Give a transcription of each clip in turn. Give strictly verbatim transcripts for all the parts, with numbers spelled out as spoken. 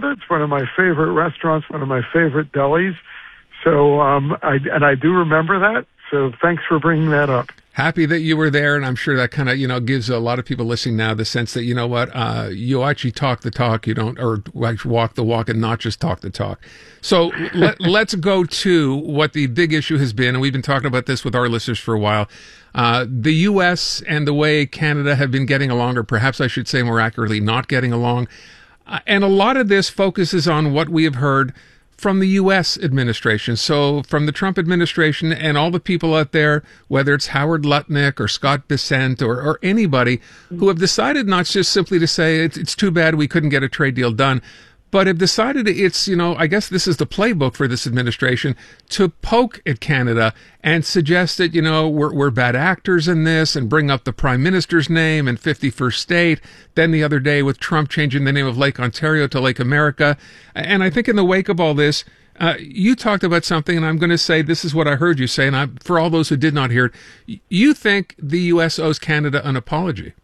Canada. It's one of my favorite restaurants, one of my favorite delis. So, um, I, and I do remember that. So thanks for bringing that up. Happy that you were there, and I'm sure that kind of, you know, gives a lot of people listening now the sense that, you know what, uh, you actually talk the talk, you don't, or walk the walk and not just talk the talk. So let, let's go to what the big issue has been, and we've been talking about this with our listeners for a while. Uh, the U S and the way Canada have been getting along, or perhaps I should say more accurately, not getting along. Uh, and a lot of this focuses on what we have heard from the U S administration. So from the Trump administration and all the people out there, whether it's Howard Lutnick or Scott Bessent or, or anybody who have decided not just simply to say it's, it's too bad we couldn't get a trade deal done, but have decided it's, you know, I guess this is the playbook for this administration to poke at Canada and suggest that, you know, we're, we're bad actors in this and bring up the prime minister's name and fifty-first state. Then the other day with Trump changing the name of Lake Ontario to Lake America. And I think in the wake of all this, uh, you talked about something, and I'm going to say this is what I heard you say, and I, for all those who did not hear it, you think the U S owes Canada an apology.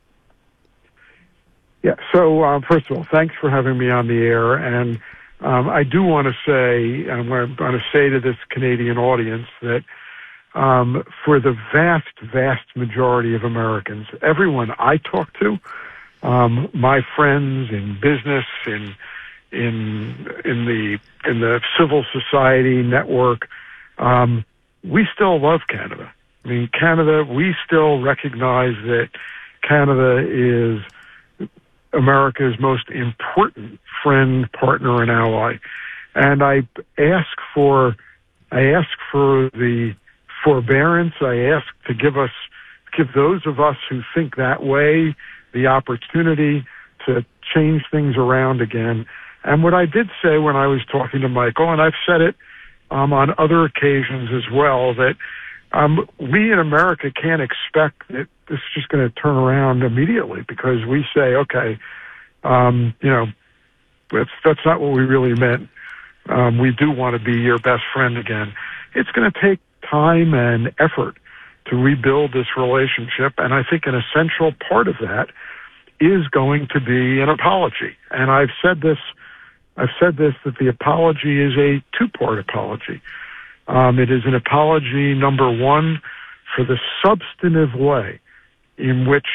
Yeah, so uh, first of all, thanks for having me on the air. And um, I do want to say, and I'm going to say to this Canadian audience that um, for the vast, vast majority of Americans, everyone I talk to, um, my friends in business, in in in the in the civil society network, um, we still love Canada. I mean, Canada, we still recognize that Canada is America's most important friend, partner, and ally. And I ask for, I ask for the forbearance. I ask to give us, give those of us who think that way the opportunity to change things around again. And what I did say when I was talking to Michael, and I've said it um, on other occasions as well, that um, we in America can't expect that this is just going to turn around immediately, because we say, okay, um, you know, that's, that's not what we really meant. Um, we do want to be your best friend again. It's going to take time and effort to rebuild this relationship, and I think an essential part of that is going to be an apology. And I've said this, I've said this, that the apology is a two-part apology. Um, it is an apology, number one, for the substantive way in which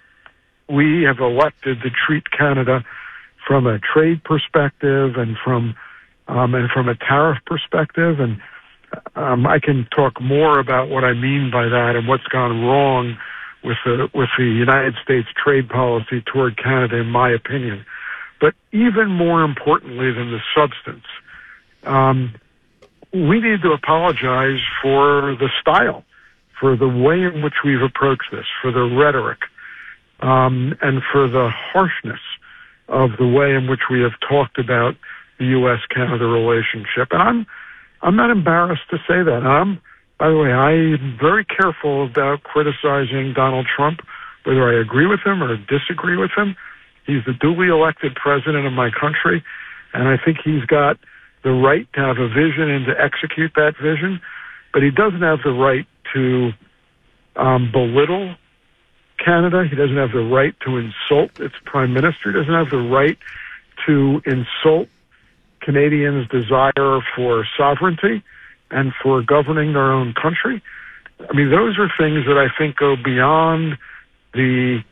we have elected to treat Canada from a trade perspective and from um, and from a tariff perspective. And um, I can talk more about what I mean by that and what's gone wrong with the with the United States trade policy toward Canada, in my opinion. But even more importantly than the substance, um, we need to apologize for the style, for the way in which we've approached this, for the rhetoric, um, and for the harshness of the way in which we have talked about the U S Canada relationship. And I'm, I'm not embarrassed to say that. I'm, by the way, I'm very careful about criticizing Donald Trump, whether I agree with him or disagree with him. He's the duly elected president of my country, and I think he's got the right to have a vision and to execute that vision, but he doesn't have the right to um, belittle Canada. He doesn't have the right to insult its prime minister. He doesn't have the right to insult Canadians' desire for sovereignty and for governing their own country. I mean, those are things that I think go beyond the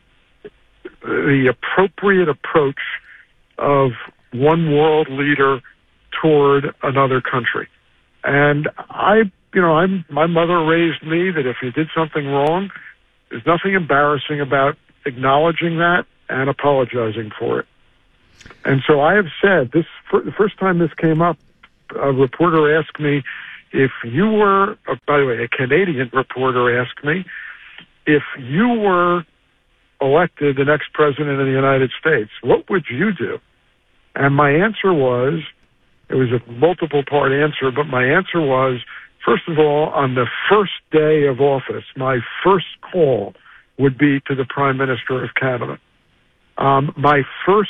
the appropriate approach of one world leader toward another country. And I, you know, I'm, my mother raised me that if you did something wrong, there's nothing embarrassing about acknowledging that and apologizing for it. And so I have said this, for the first time this came up, a reporter asked me if you were, uh, by the way, a Canadian reporter asked me, if you were elected the next president of the United States, what would you do? And my answer was, it was a multiple part answer, but my answer was, first of all, on the first day of office, my first call would be to the Prime Minister of Canada. Um, my first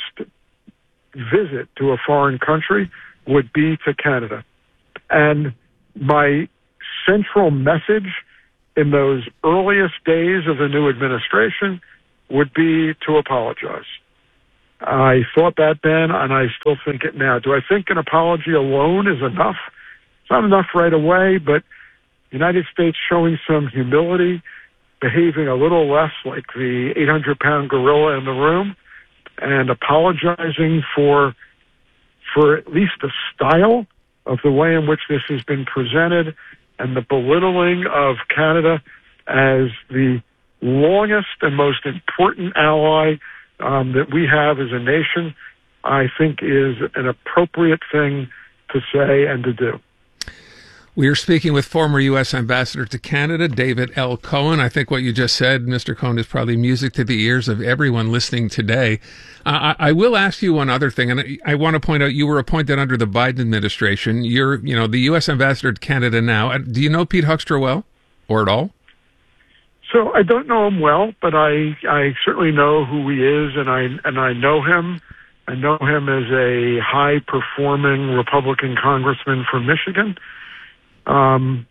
visit to a foreign country would be to Canada. And my central message in those earliest days of the new administration would be to apologize. I thought that then, and I still think it now. Do I think an apology alone is enough? It's not enough right away, but the United States showing some humility, behaving a little less like the eight hundred pound gorilla in the room, and apologizing for for at least the style of the way in which this has been presented and the belittling of Canada as the longest and most important ally um, that we have as a nation, I think is an appropriate thing to say and to do. We are speaking with former U S Ambassador to Canada, David L. Cohen. I think what you just said, Mister Cohen, is probably music to the ears of everyone listening today. Uh, I, I will ask you one other thing, and I, I want to point out you were appointed under the Biden administration. You're, you know, the U S Ambassador to Canada now. Do you know Pete Hoekstra well, or at all? So I don't know him well, but I I certainly know who he is, and I and I know him. I know him as a high-performing Republican congressman from Michigan. Um,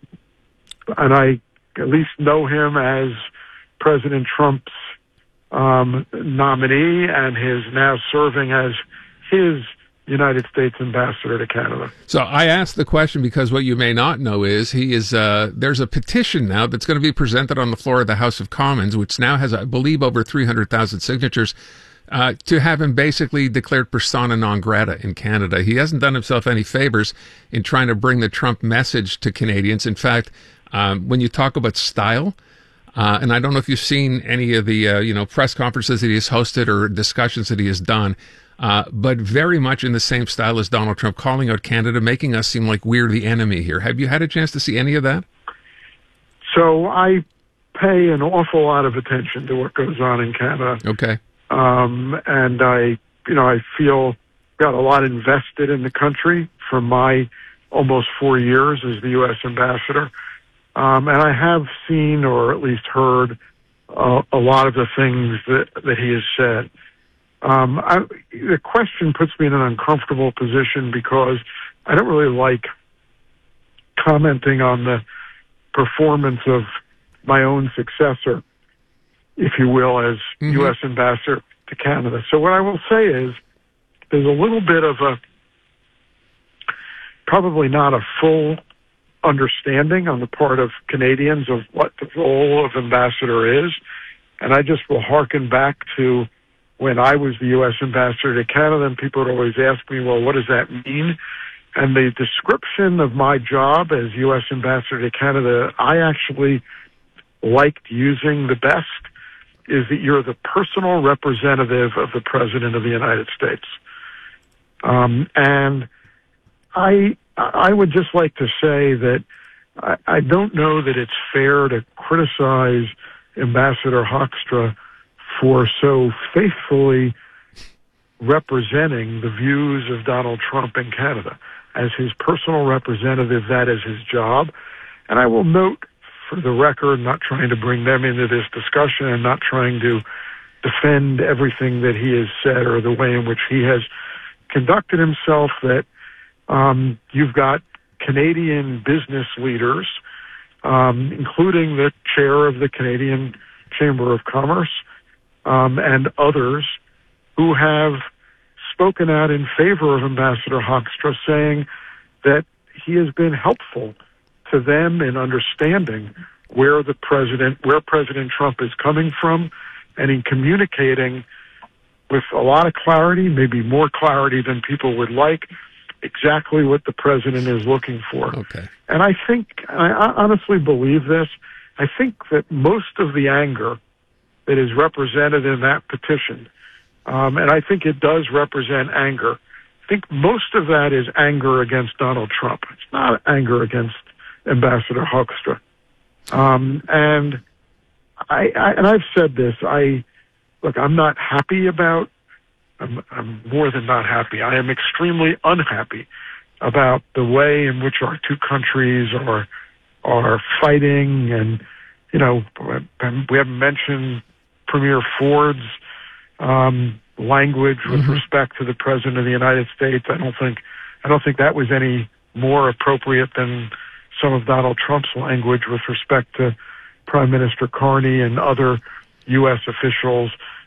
and I at least know him as President Trump's um, nominee, and his now serving as his United States ambassador to Canada. So I asked the question because what you may not know is he is. Uh, there's a petition now that's going to be presented on the floor of the House of Commons, which now has, I believe, over three hundred thousand signatures. Uh, to have him basically declared persona non grata in Canada. He hasn't done himself any favors in trying to bring the Trump message to Canadians. In fact, um, when you talk about style, uh, and I don't know if you've seen any of the uh, you know press conferences that he has hosted or discussions that he has done, uh, but very much in the same style as Donald Trump, calling out Canada, making us seem like we're the enemy here. Have you had a chance to see any of that? So I pay an awful lot of attention to what goes on in Canada. Okay. Um, and I, you know, I feel got a lot invested in the country from my almost four years as the U S ambassador. Um, and I have seen, or at least heard, uh, a lot of the things that, that he has said. Um, I, the question puts me in an uncomfortable position because I don't really like commenting on the performance of my own successor, if you will, as mm-hmm. U S ambassador to Canada. So what I will say is there's a little bit of a, probably not a full understanding on the part of Canadians of what the role of ambassador is. And I just will hearken back to when I was the U S ambassador to Canada, and people would always ask me, well, what does that mean? And the description of my job as U S ambassador to Canada, I actually liked using the best, is that you're the personal representative of the President of the United States. Um, and I I would just like to say that I, I don't know that it's fair to criticize Ambassador Hoekstra for so faithfully representing the views of Donald Trump in Canada. As his personal representative, that is his job. And I will note, for the record, not trying to bring them into this discussion and not trying to defend everything that he has said or the way in which he has conducted himself, that um, you've got Canadian business leaders, um, including the chair of the Canadian Chamber of Commerce um, and others, who have spoken out in favor of Ambassador Hoekstra, saying that he has been helpful to them in understanding where the president, where President Trump is coming from, and in communicating with a lot of clarity, maybe more clarity than people would like, exactly what the president is looking for. Okay. And I think, I honestly believe this, I think that most of the anger that is represented in that petition, um, and I think it does represent anger, I think most of that is anger against Donald Trump. It's not anger against Ambassador Hoekstra. Um, and I, I, and I've said this, I, look, I'm not happy about, I'm, I'm more than not happy. I am extremely unhappy about the way in which our two countries are, are fighting. And, you know, we haven't mentioned Premier Ford's, um, language with mm-hmm. respect to the President of the United States. I don't think, I don't think that was any more appropriate than some of Donald Trump's language with respect to Prime Minister Carney and other U S officials.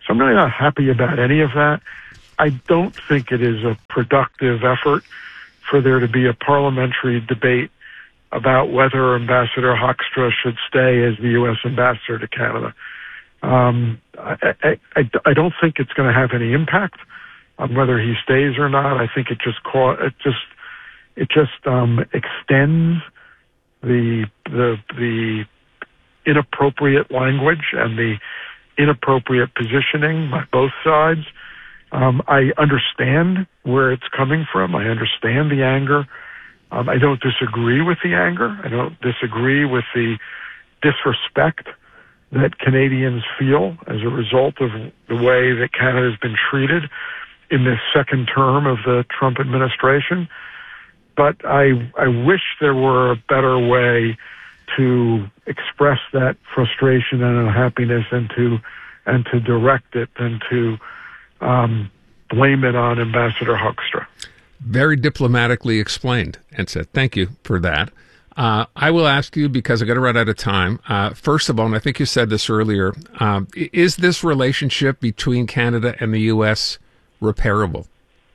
So I'm really not happy about any of that. I don't think it is a productive effort for there to be a parliamentary debate about whether Ambassador Hoekstra should stay as the U S ambassador to Canada. Um, I, I, I, I don't think it's going to have any impact on whether he stays or not. I think it just ca- it just it just um, extends the the the inappropriate language and the inappropriate positioning by both sides. Um, I understand where it's coming from. I understand the anger. Um, I don't disagree with the anger. I don't disagree with the disrespect that Canadians feel as a result of the way that Canada has been treated in this second term of the Trump administration. But I, I wish there were a better way to express that frustration and unhappiness and to, and to direct it than to um, blame it on Ambassador Hoekstra. Very diplomatically explained, and said, thank you for that. Uh, I will ask you, because I've got to run out of time. Uh, first of all, and I think you said this earlier, um, is this relationship between Canada and the U S repairable?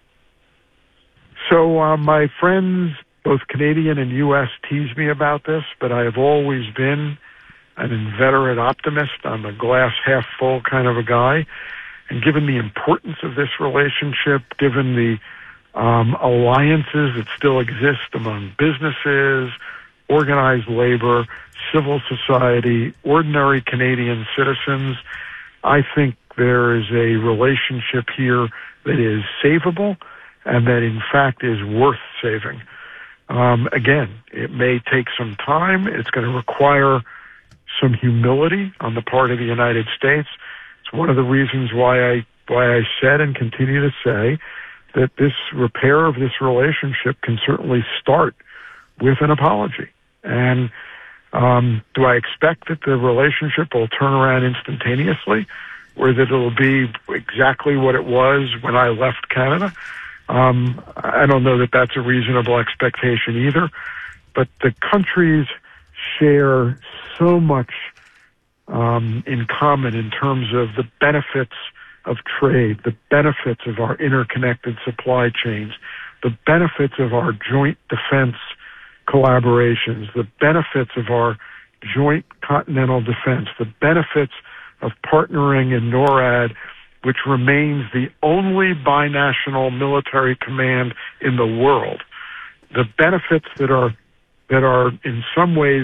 So uh, my friends, both Canadian and U S, tease me about this, but I have always been an inveterate optimist. I'm a glass half full kind of a guy. And given the importance of this relationship, given the um, alliances that still exist among businesses, organized labor, civil society, ordinary Canadian citizens, I think there is a relationship here that is savable and that in fact is worth saving. Um, again, it may take some time. It's going to require some humility on the part of the United States. It's one of the reasons why I why I said and continue to say that this repair of this relationship can certainly start with an apology. And um, do I expect that the relationship will turn around instantaneously, or that it'll be exactly what it was when I left Canada? Um, I don't know that that's a reasonable expectation either, but the countries share so much um, in common in terms of the benefits of trade, the benefits of our interconnected supply chains, the benefits of our joint defense collaborations, the benefits of our joint continental defense, the benefits of partnering in NORAD, which remains the only binational military command in the world. The benefits that are that are in some ways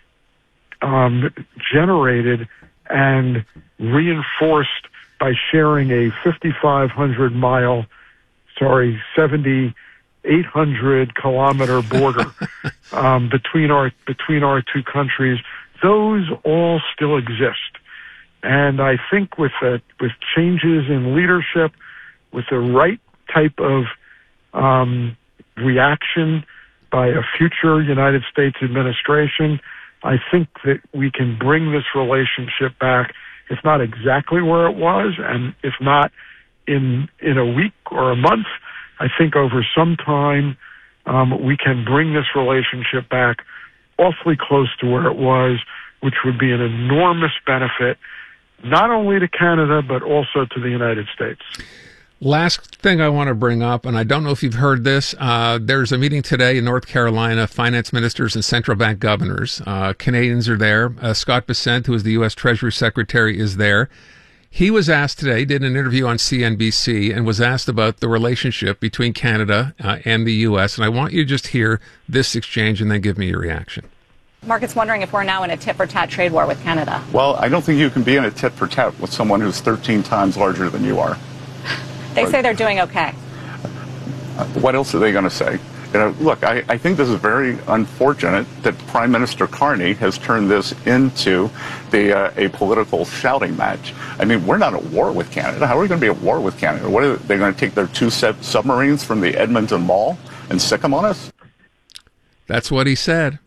um, generated and reinforced by sharing a fifty-five hundred mile, sorry, seventy-eight hundred kilometer border um, between our between our two countries. Those all still exist. And I think with uh, with changes in leadership, with the right type of um, reaction by a future United States administration, I think that we can bring this relationship back, if not exactly where it was, and if not in in a week or a month, I think over some time um, we can bring this relationship back awfully close to where it was, which would be an enormous benefit not only to Canada, but also to the United States. Last thing I want to bring up, and I don't know if you've heard this, uh, there's a meeting today in North Carolina, finance ministers and central bank governors. Uh, Canadians are there. Uh, Scott Bessent, who is the U S Treasury Secretary, is there. He was asked today, did an interview on C N B C, and was asked about the relationship between Canada uh, and the U S. And I want you to just hear this exchange and then give me your reaction. Market's wondering if we're now in a tit-for-tat trade war with Canada. Well, I don't think you can be in a tit-for-tat with someone who's thirteen times larger than you are. They but, say they're doing okay. Uh, what else are they going to say? You know, look, I, I think this is very unfortunate that Prime Minister Carney has turned this into the, uh, a political shouting match. I mean, we're not at war with Canada. How are we going to be at war with Canada? What are they going to take their two sub- submarines from the Edmonton Mall and stick them on us? That's what he said.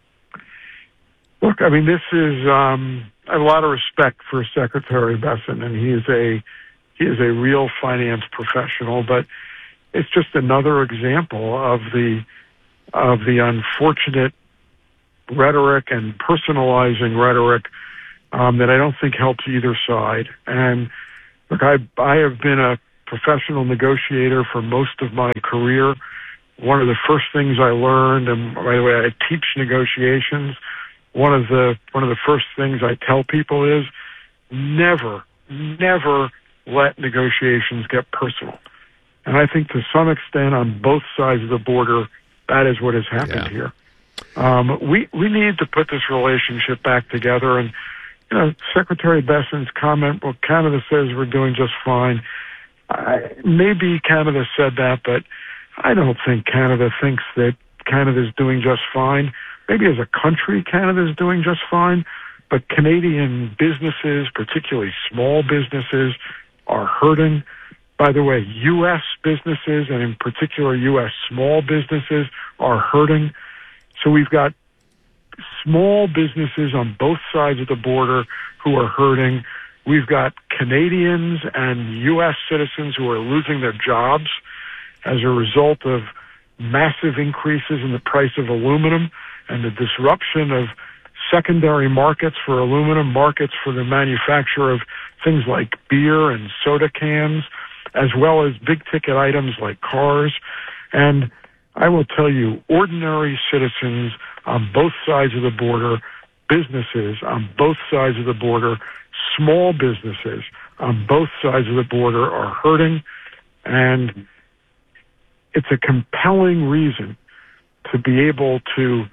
Look, I mean, this is, um, I have a lot of respect for Secretary Bessent, and he is a, he is a real finance professional, but it's just another example of the, of the unfortunate rhetoric and personalizing rhetoric, um, that I don't think helps either side. And look, I, I have been a professional negotiator for most of my career. One of the first things I learned, and by the way, I teach negotiations. One of the one of the first things I tell people is never, never let negotiations get personal. And I think to some extent on both sides of the border, that is what has happened yeah. here. Um, we we need to put this relationship back together. And you know, Secretary Besson's comment, well, Canada says we're doing just fine. I, maybe Canada said that, but I don't think Canada thinks that Canada is doing just fine. Maybe as a country, Canada is doing just fine, but Canadian businesses, particularly small businesses, are hurting. By the way, U S businesses, and in particular U S small businesses, are hurting. So we've got small businesses on both sides of the border who are hurting. We've got Canadians and U S citizens who are losing their jobs as a result of massive increases in the price of aluminum and the disruption of secondary markets for aluminum, markets for the manufacture of things like beer and soda cans, as well as big-ticket items like cars. And I will tell you, ordinary citizens on both sides of the border, businesses on both sides of the border, small businesses on both sides of the border are hurting, and it's a compelling reason to be able to,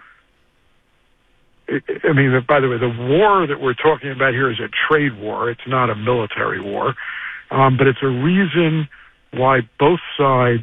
I mean, by the way, the war that we're talking about here is a trade war. It's not a military war. Um, but it's a reason why both sides,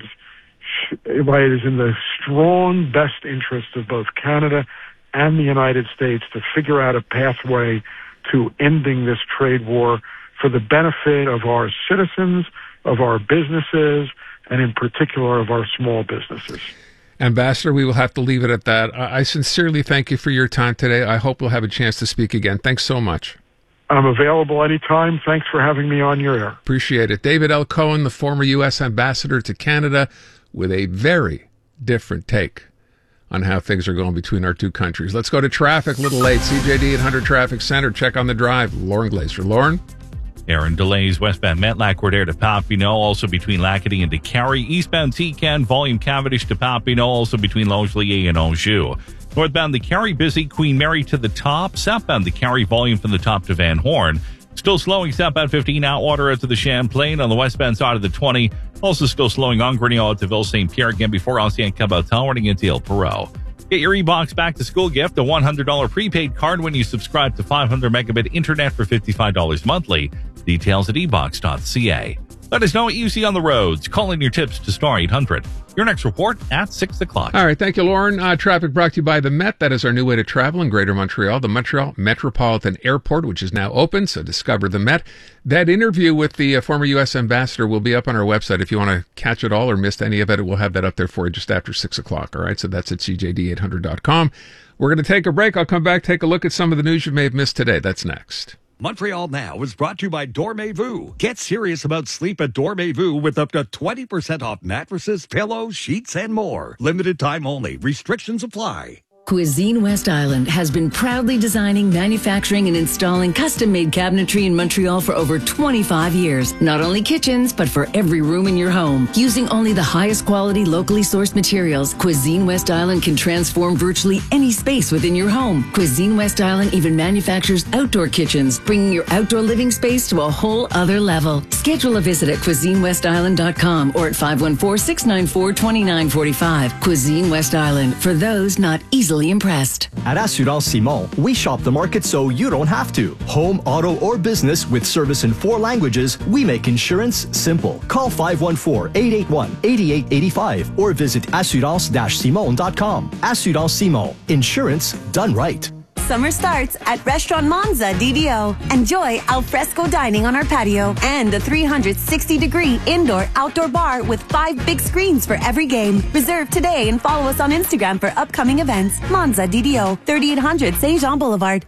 why it is in the strong best interest of both Canada and the United States to figure out a pathway to ending this trade war for the benefit of our citizens, of our businesses, and in particular of our small businesses. Ambassador, we will have to leave it at that. I sincerely thank you for your time today. I hope we'll have a chance to speak again. Thanks so much. I'm available anytime. Thanks for having me on your air. Appreciate it. David L. Cohen, the former U S ambassador to Canada, with a very different take on how things are going between our two countries. Let's go to traffic. A little late. C J D eight hundred Traffic Center. Check on the drive. Lauren Glazer. Lauren? Aaron, delays westbound Metlack, Road to Papineau, also between Lacadie and DeCarry. Eastbound T-Can, volume Cavendish to Papineau, also between Longeley and Anjou. Northbound DeCarry, busy Queen Mary to the top. Southbound DeCarry, volume from the top to Van Horn. Still slowing southbound fifteen, Outwater out to the Champlain. On the westbound side of the twenty, also still slowing on Grignard out to Ville Saint Pierre, again before Ancien Cabotal, running into El Perot. Get your e-box back to school gift, a one hundred dollars prepaid card when you subscribe to five hundred megabit internet for fifty-five dollars monthly. Details at e box dot c a. Let us know what you see on the roads. Call in your tips to star eight hundred. Your next report at six o'clock. All right. Thank you, Lauren. Uh, traffic brought to you by the Met. That is our new way to travel in Greater Montreal. The Montreal Metropolitan Airport, which is now open, so discover the Met. That interview with the uh, former U S ambassador will be up on our website. If you want to catch it all or missed any of it, we'll have that up there for you just after six o'clock. All right. So that's at c j d eight hundred dot com. We're going to take a break. I'll come back, take a look at some of the news you may have missed today. That's next. Montreal Now is brought to you by Dormez-vous. Get serious about sleep at Dormez-vous with up to twenty percent off mattresses, pillows, sheets, and more. Limited time only. Restrictions apply. Cuisine West Island has been proudly designing, manufacturing, and installing custom-made cabinetry in Montreal for over twenty-five years. Not only kitchens, but for every room in your home. Using only the highest quality, locally sourced materials, Cuisine West Island can transform virtually any space within your home. Cuisine West Island even manufactures outdoor kitchens, bringing your outdoor living space to a whole other level. Schedule a visit at cuisine west island dot com or at five one four, six nine four, two nine four five. Cuisine West Island, for those not easily impressed. At Assurance Simon, we shop the market so you don't have to. Home, auto, or business with service in four languages, we make insurance simple. Call five one four, eight eight one, eight eight eight five or visit assurance dash simon dot com. Assurance Simon. Insurance done right. Summer starts at Restaurant Monza D D O. Enjoy al fresco dining on our patio and a three hundred sixty degree indoor-outdoor bar with five big screens for every game. Reserve today and follow us on Instagram for upcoming events. Monza D D O, thirty-eight hundred Saint Jean Boulevard.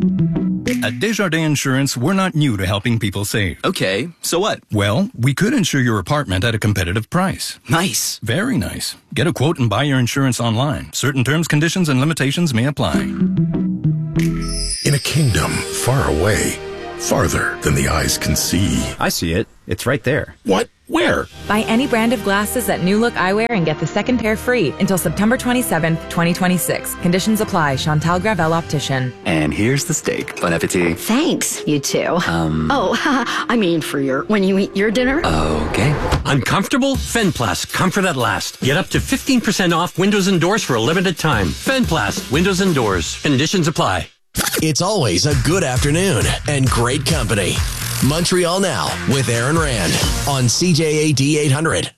At Desjardins Insurance, we're not new to helping people save. Okay, so what? Well, we could insure your apartment at a competitive price. Nice. Very nice. Get a quote and buy your insurance online. Certain terms, conditions, and limitations may apply. In a kingdom far away, farther than the eyes can see. I see it. It's right there. What? Where? Buy any brand of glasses at New Look Eyewear and get the second pair free until September twenty-seventh, twenty twenty-six. Conditions apply. Chantal Gravel Optician. And here's the steak. Bon appetit. Thanks, you two. Um. Oh, I mean for your, when you eat your dinner. Okay. Uncomfortable? Fenplast. Comfort at last. Get up to fifteen percent off windows and doors for a limited time. Fenplast. Windows and doors. Conditions apply. It's always a good afternoon and great company. Montreal Now with Aaron Rand on C J A D eight hundred.